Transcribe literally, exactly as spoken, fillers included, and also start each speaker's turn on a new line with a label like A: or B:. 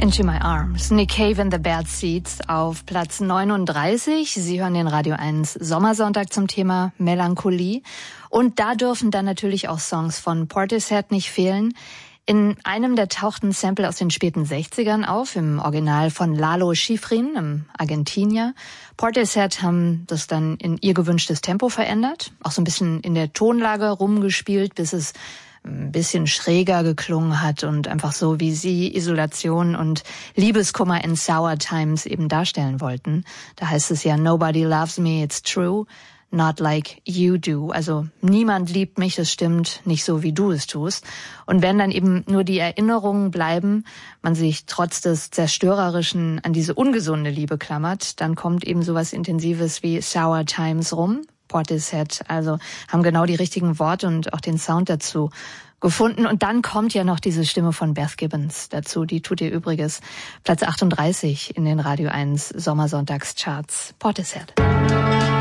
A: Into My Arms, Nick Cave and the Bad Seeds auf Platz neununddreißig. Sie hören den Radio eins Sommersonntag zum Thema Melancholie. Und da dürfen dann natürlich auch Songs von Portishead nicht fehlen. In einem der tauchten Sample aus den späten sechzigern auf, im Original von Lalo Schifrin, einem Argentinier. Portishead haben das dann in ihr gewünschtes Tempo verändert, auch so ein bisschen in der Tonlage rumgespielt, bis es ein bisschen schräger geklungen hat und einfach so, wie sie Isolation und Liebeskummer in Sour Times eben darstellen wollten. Da heißt es ja, nobody loves me, it's true, not like you do. Also niemand liebt mich, das stimmt, nicht so, wie du es tust. Und wenn dann eben nur die Erinnerungen bleiben, man sich trotz des Zerstörerischen an diese ungesunde Liebe klammert, dann kommt eben sowas Intensives wie Sour Times rum. Portishead, also haben genau die richtigen Worte und auch den Sound dazu gefunden. Und dann kommt ja noch diese Stimme von Beth Gibbons dazu, die tut ihr Übriges. Platz achtunddreißig in den Radio eins Sommersonntagscharts. Portishead.